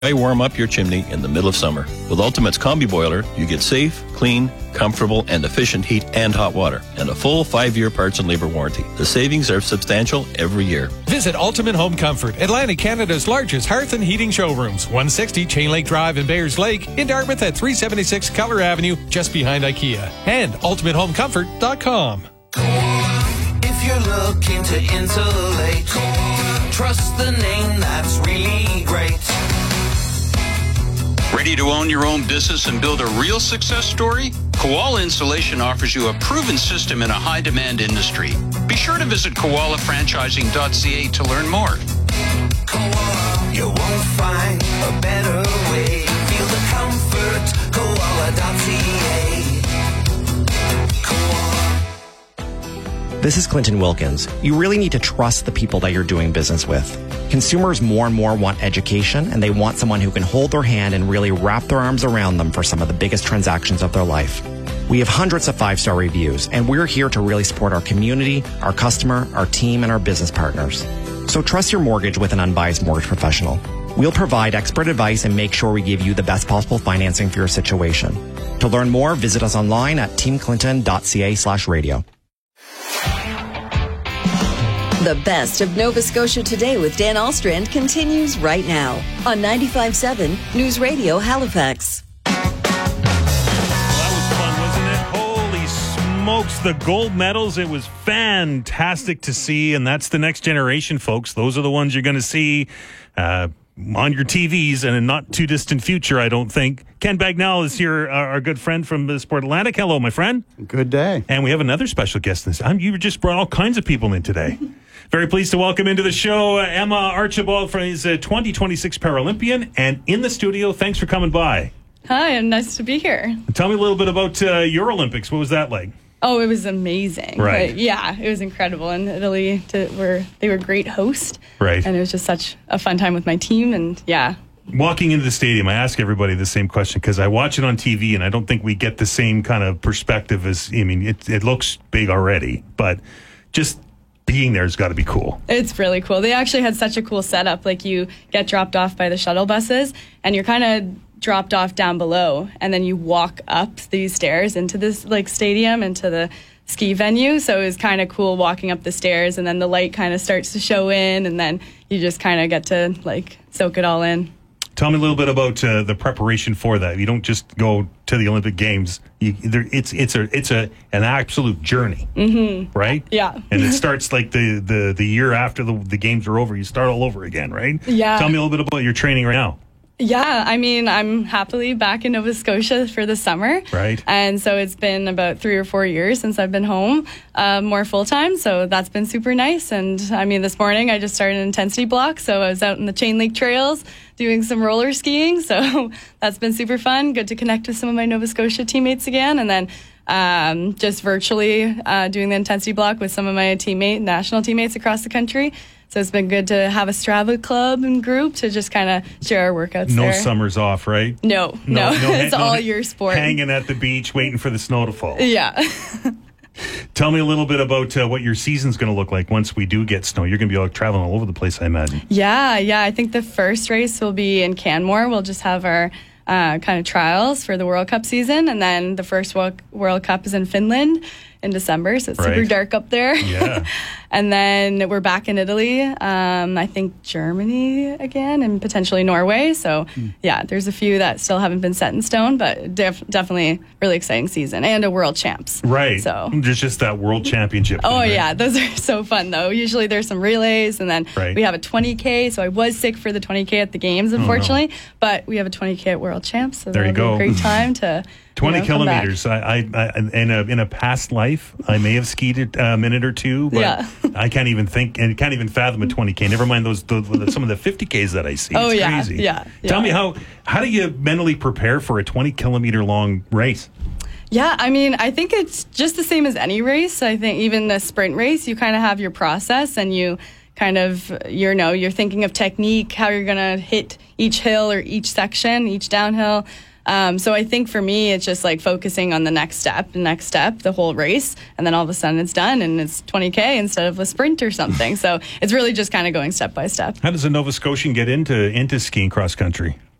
Why warm up your chimney in the middle of summer? With Ultimate's Combi Boiler, you get safe, clean, comfortable, and efficient heat and hot water, and a full 5-year parts and labor warranty. The savings are substantial every year. Visit Ultimate Home Comfort, Atlantic Canada's largest hearth and heating showrooms. 160 Chain Lake Drive in Bayers Lake, in Dartmouth at 376 Keller Avenue, just behind IKEA. And ultimatehomecomfort.com. If you're looking to insulate, trust the name that's really great. Ready to own your own business and build a real success story? Koala Insulation offers you a proven system in a high-demand industry. Be sure to visit koalafranchising.ca to learn more. Koala, you won't find a better way. Feel the comfort, koala.ca. This is Clinton Wilkins. You really need to trust the people that you're doing business with. Consumers more and more want education, and they want someone who can hold their hand and really wrap their arms around them for some of the biggest transactions of their life. We have hundreds of 5-star reviews, and we're here to really support our community, our customer, our team, and our business partners. So trust your mortgage with an unbiased mortgage professional. We'll provide expert advice and make sure we give you the best possible financing for your situation. To learn more, visit us online at teamclinton.ca/radio. The best of Nova Scotia Today with Dan Alstrand continues right now on 95.7 News Radio Halifax. Well, that was fun, wasn't it? Holy smokes, the gold medals. It was fantastic to see, and that's the next generation, folks. Those are the ones you're going to see on your TVs in a not too distant future, I don't think. Ken Bagnall is here, our good friend from the Sport Atlantic. Hello, my friend. Good day. And we have another special guest this time. You just brought all kinds of people in today. Very pleased to welcome into the show Emma Archibald, from his 2026 Paralympian, and in the studio. Thanks for coming by. Hi, and nice to be here. Tell me a little bit about your Olympics. What was that like? Oh, it was amazing. Right. Yeah, it was incredible. And Italy, they were great host. Right. And it was just such a fun time with my team. And yeah. Walking into the stadium, I ask everybody the same question because I watch it on TV, and I don't think we get the same kind of perspective as, I mean, it looks big already, but just being there has got to be cool. It's really cool. They actually had such a cool setup. Like, you get dropped off by the shuttle buses, and you're kind of dropped off down below, and then you walk up these stairs into this stadium, into the ski venue. So it was kind of cool walking up the stairs, and then the light kind of starts to show in, and then you just kind of get to soak it all in. Tell me a little bit about the preparation for that. You don't just go to the Olympic Games. It's an absolute journey, right? Yeah. And it starts like the year after the games are over. You start all over again, right? Yeah. Tell me a little bit about your training right now. Yeah, I mean, I'm happily back in Nova Scotia for the summer. Right. And so it's been about 3 or 4 years since I've been home more full-time, so that's been super nice. And, I mean, this morning I just started an intensity block, so I was out in the Chain Lake trails doing some roller skiing, so that's been super fun. Good to connect with some of my Nova Scotia teammates again, and then just virtually doing the intensity block with some of my national teammates across the country. So it's been good to have a Strava club and group to just kind of share our workouts No there. summers off, right? No. It's all year sport. Hanging at the beach, waiting for the snow to fall. Yeah. Tell me a little bit about what your season's going to look like once we do get snow. You're going to be traveling all over the place, I imagine. Yeah. I think the first race will be in Canmore. We'll just have our kind of trials for the World Cup season. And then the first World Cup is in Finland in December, so it's super dark up there. Yeah. And then we're back in Italy, I think Germany again, and potentially Norway. So, yeah, there's a few that still haven't been set in stone, but definitely really exciting season, and a World Champs. Right. So there's just that World Championship. Oh, right? Yeah, those are so fun, though. Usually there's some relays, and then we have a 20K, so I was sick for the 20K at the Games, unfortunately, but we have a 20K at World Champs, so there you that'll go. be a great time to 20 kilometers. I in a past life, I may have skied it a minute or two, but I can't even think and can't even fathom a 20K. Never mind some of the 50Ks that I see. It's crazy. Yeah. Tell me how do you mentally prepare for a 20 kilometer long race? Yeah, I mean, I think it's just the same as any race. I think even a sprint race, you kind of have your process, and you kind of, you're thinking of technique, how you're going to hit each hill or each section, each downhill. So I think for me, it's just focusing on the next step, the whole race, and then all of a sudden it's done and it's 20K instead of a sprint or something. So it's really just kind of going step by step. How does a Nova Scotian get into skiing cross country?